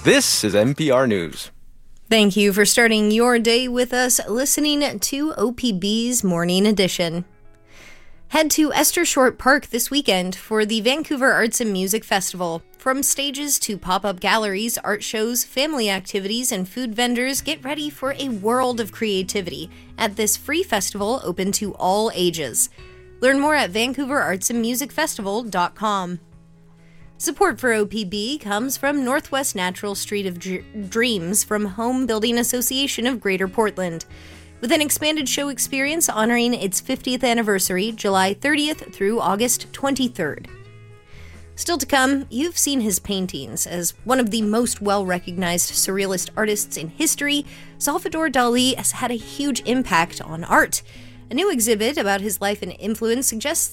This is NPR News. Thank you for starting your day with us, listening to OPB's Morning Edition. Head to Esther Short Park this weekend for the Vancouver Arts and Music Festival. From stages to pop-up galleries, art shows, family activities, and food vendors, get ready for a world of creativity at this free festival open to all ages. Learn more at vancouverartsandmusicfestival.com. Support for OPB comes from Northwest Natural Street of Dreams from Home Building Association of Greater Portland, with an expanded show experience honoring its 50th anniversary, July 30th through August 23rd. Still to come, you've seen his paintings. As one of the most well-recognized surrealist artists in history, Salvador Dali has had a huge impact on art. A new exhibit about his life and influence suggests